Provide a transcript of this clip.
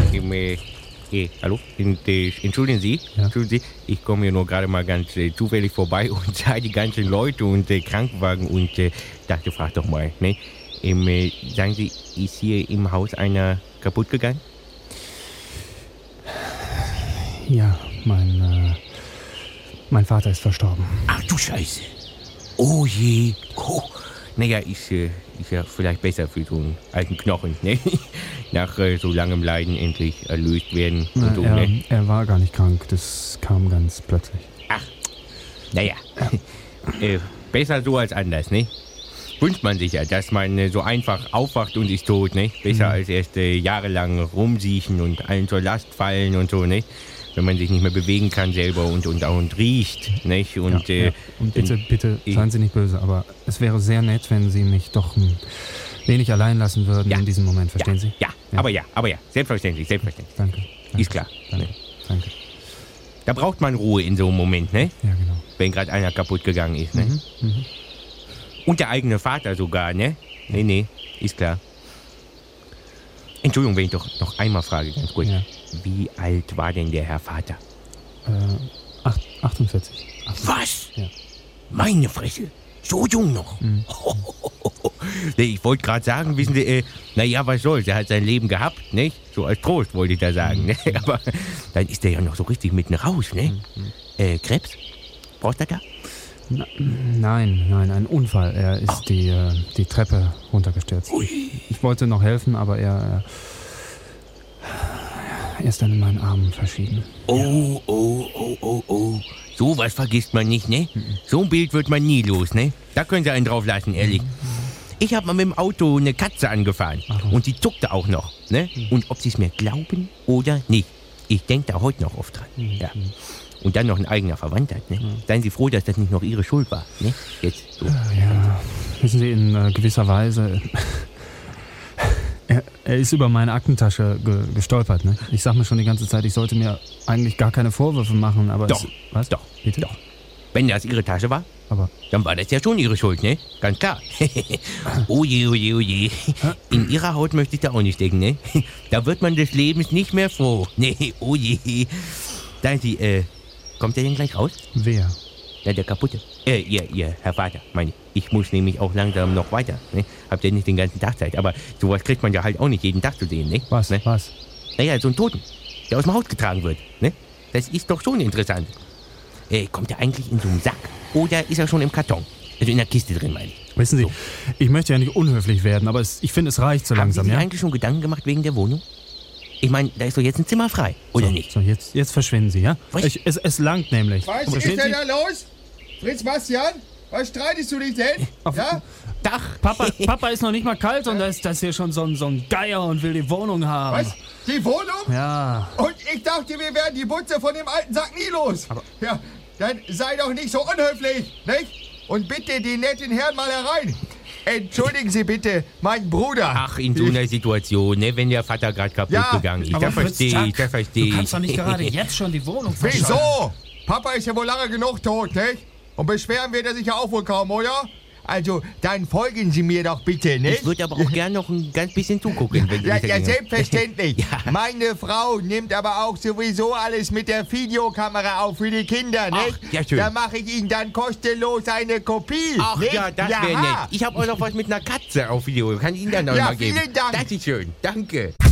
Hallo? Entschuldigen Sie, ich komme hier nur gerade mal ganz zufällig vorbei und sah die ganzen Leute und Krankenwagen und dachte, frag doch mal, ne? Sagen Sie, ist hier im Haus einer kaputt gegangen? Ja, mein Vater ist verstorben. Ach du Scheiße. Oh je. Oh. Naja, ist ja vielleicht besser für so einen alten Knochen, ne? Nach so langem Leiden endlich erlöst werden und so, ne? Er war gar nicht krank, das kam ganz plötzlich. Ach, naja. Besser so als anders, ne? Wünscht man sich ja, dass man so einfach aufwacht und ist tot, ne? Besser als erst jahrelang rumsiechen und allen zur Last fallen und so, ne? Wenn man sich nicht mehr bewegen kann selber und riecht, nicht? Und, und bitte, seien Sie nicht böse, aber es wäre sehr nett, wenn Sie mich doch ein wenig allein lassen würden in diesem Moment, verstehen Sie? Ja, aber selbstverständlich. Danke. Ist klar. Danke. Da braucht man Ruhe in so einem Moment, ne? Ja, genau. Wenn gerade einer kaputt gegangen ist, ne? Und der eigene Vater sogar, ne? Nee, ist klar. Entschuldigung, wenn ich doch noch einmal frage, ganz kurz. Ja. Wie alt war denn der Herr Vater? 48. Was? Ja. Meine Fresse. So jung noch. Ich wollte gerade sagen, wissen Sie, naja, was soll's, er hat sein Leben gehabt, nicht? So als Trost wollte ich da sagen, ne? Aber dann ist er ja noch so richtig mitten raus, ne? Krebs? Prostata? Nein, ein Unfall. Er ist die Treppe runtergestürzt. Ui. Ich wollte noch helfen, aber er ist dann in meinen Armen verschieden. Oh. So was vergisst man nicht, ne? So ein Bild wird man nie los, ne? Da können Sie einen drauf lassen, ehrlich. Ich habe mal mit dem Auto eine Katze angefahren. Und die zuckte auch noch, ne? Und ob Sie es mir glauben oder nicht, ich denke da heute noch oft dran. Ja. Und dann noch ein eigener Verwandter, ne? Seien Sie froh, dass das nicht noch Ihre Schuld war, ne? Jetzt so. Ja, wissen Sie, in gewisser Weise... Er ist über meine Aktentasche gestolpert, ne? Ich sag mir schon die ganze Zeit, ich sollte mir eigentlich gar keine Vorwürfe machen, aber... Doch, was? Doch, bitte? Doch. Wenn das Ihre Tasche war, dann war das ja schon Ihre Schuld, ne? Ganz klar. Oh je. In Ihrer Haut möchte ich da auch nicht stecken, ne? Da wird man des Lebens nicht mehr froh. Ne, oh je. Sagen Sie, kommt der denn gleich raus? Wer? Ja, der Kaputte. Ihr Herr Vater, meine ich muss nämlich auch langsam noch weiter, ne? Habt ja nicht den ganzen Tag Zeit, aber sowas kriegt man ja halt auch nicht jeden Tag zu sehen, ne? Was? Ne? Was? Naja, so ein Toten, der aus dem Haus getragen wird, ne? Das ist doch schon interessant. Kommt er eigentlich in so einem Sack oder ist er schon im Karton? Also in der Kiste drin, meine ich. Wissen Sie, ich möchte ja nicht unhöflich werden, aber ich finde, es reicht so langsam, ja? Haben Sie sich ja? eigentlich schon Gedanken gemacht wegen der Wohnung? Ich meine, da ist doch jetzt ein Zimmer frei, oder nicht? So, jetzt verschwinden Sie, ja? Es langt nämlich. Was ist denn da los? Fritz Bastian? Was streitest du dich denn? Ja? Dach. Papa ist noch nicht mal kalt und da ist hier schon so ein Geier und will die Wohnung haben. Was? Die Wohnung? Ja. Und ich dachte, wir werden die Butze von dem alten Sack nie los. Ja, dann sei doch nicht so unhöflich, nicht? Und bitte den netten Herrn mal herein. Entschuldigen Sie bitte, mein Bruder. Ach, in so einer Situation, ne, wenn der Vater gerade kaputt gegangen ist. Da verstehe ich. Du kannst doch nicht gerade jetzt schon die Wohnung verschaffen. Wieso? Papa ist ja wohl lange genug tot, nicht? Und beschweren wird er sich ja auch wohl kaum, oder? Also, dann folgen Sie mir doch bitte, nicht? Ich würde aber auch gern noch ein ganz bisschen zugucken. Wenn Ja, selbstverständlich. Ja. Meine Frau nimmt aber auch sowieso alles mit der Videokamera auf für die Kinder, nicht? Ja, schön. Da mache ich Ihnen dann kostenlos eine Kopie. Ach nicht? ja, das wäre nett. Ich habe auch noch was mit einer Katze auf Video. Kann ich Ihnen dann noch mal geben. Vielen Dank. Das ist schön. Danke.